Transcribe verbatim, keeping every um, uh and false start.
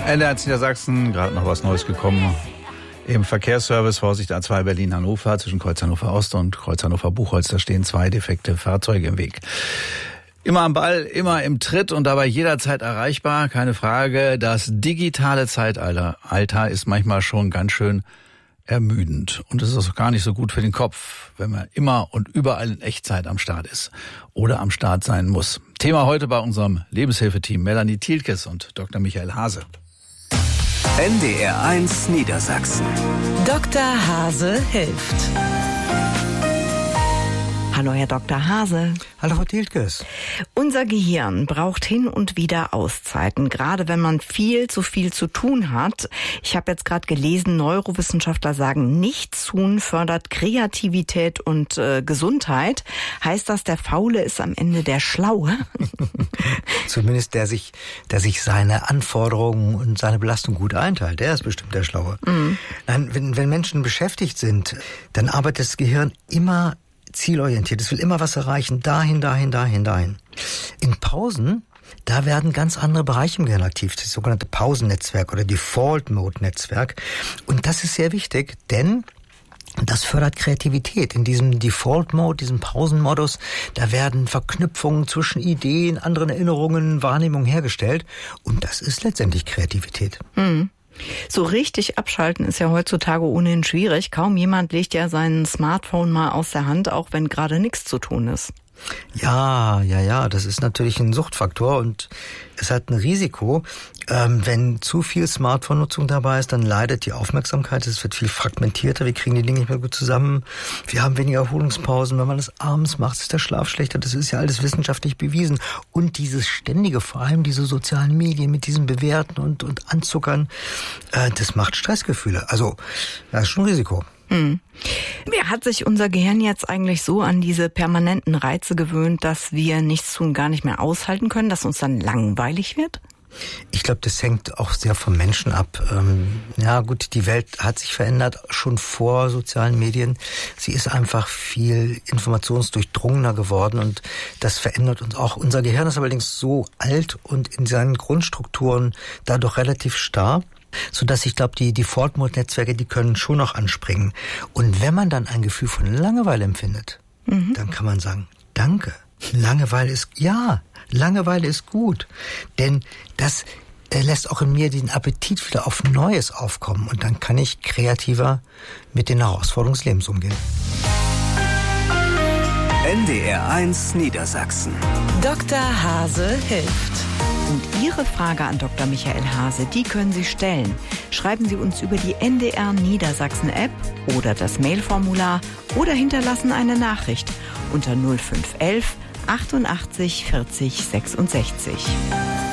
N D R Niedersachsen, gerade noch was Neues gekommen. Im Verkehrsservice, Vorsicht A zwei Berlin-Hannover, zwischen Kreuz Hannover Ost und Kreuz Hannover Buchholz, da stehen zwei defekte Fahrzeuge im Weg. Immer am Ball, immer im Tritt und dabei jederzeit erreichbar, keine Frage. Das digitale Zeitalter Alter ist manchmal schon ganz schön ermüdend. Und es ist auch gar nicht so gut für den Kopf, wenn man immer und überall in Echtzeit am Start ist oder am Start sein muss. Thema heute bei unserem Lebenshilfeteam Melanie Thielkes und Doktor Michael Hase. N D R eins Niedersachsen. Doktor Hase hilft. Hallo, Herr Doktor Hase. Hallo, Frau Thielkes. Unser Gehirn braucht hin und wieder Auszeiten, gerade wenn man viel zu viel zu tun hat. Ich habe jetzt gerade gelesen, Neurowissenschaftler sagen, nichts tun fördert Kreativität und äh, Gesundheit. Heißt das, der Faule ist am Ende der Schlaue? Zumindest der sich, der sich seine Anforderungen und seine Belastung gut einteilt, der ist bestimmt der Schlaue. Mhm. Nein, wenn, wenn Menschen beschäftigt sind, dann arbeitet das Gehirn immer zielorientiert. Es will immer was erreichen. Dahin, dahin, dahin, dahin. In Pausen, da werden ganz andere Bereiche im Gehirn aktiv. Das sogenannte Pausennetzwerk oder Default-Mode-Netzwerk. Und das ist sehr wichtig, denn das fördert Kreativität. In diesem Default-Mode, diesem Pausenmodus, da werden Verknüpfungen zwischen Ideen, anderen Erinnerungen, Wahrnehmungen hergestellt. Und das ist letztendlich Kreativität. Mhm. So richtig abschalten ist ja heutzutage ohnehin schwierig. Kaum jemand legt ja sein Smartphone mal aus der Hand, auch wenn gerade nichts zu tun ist. Ja, ja, ja, das ist natürlich ein Suchtfaktor und es hat ein Risiko. Ähm, wenn zu viel Smartphone-Nutzung dabei ist, dann leidet die Aufmerksamkeit. Es wird viel fragmentierter, wir kriegen die Dinge nicht mehr gut zusammen. Wir haben weniger Erholungspausen. Wenn man das abends macht, ist der Schlaf schlechter. Das ist ja alles wissenschaftlich bewiesen. Und dieses ständige, vor allem diese sozialen Medien mit diesem Bewerten und, und Anzuckern, äh, das macht Stressgefühle. Also, das ist schon ein Risiko. Hm. Hat sich unser Gehirn jetzt eigentlich so an diese permanenten Reize gewöhnt, dass wir nichts tun, gar nicht mehr aushalten können, dass uns dann langweilig wird? Ich glaube, das hängt auch sehr vom Menschen ab. Ähm, ja gut, die Welt hat sich verändert, schon vor sozialen Medien. Sie ist einfach viel informationsdurchdrungener geworden und das verändert uns auch. Unser Gehirn ist allerdings so alt und in seinen Grundstrukturen dadurch relativ starr, sodass ich glaube, die Default-Mode-Netzwerke, die können schon noch anspringen. Und wenn man dann ein Gefühl von Langeweile empfindet, mhm. dann kann man sagen, danke. Langeweile ist, ja, Langeweile ist gut. Denn das äh, lässt auch in mir den Appetit wieder auf Neues aufkommen. Und dann kann ich kreativer mit den Herausforderungen des Lebens umgehen. N D R eins Niedersachsen. Doktor Hase hilft. Und Ihre Frage an Doktor Michael Hase, die können Sie stellen. Schreiben Sie uns über die N D R Niedersachsen App oder das Mailformular oder hinterlassen eine Nachricht unter null fünf eins eins achtundachtzig vierzig sechsundsechzig.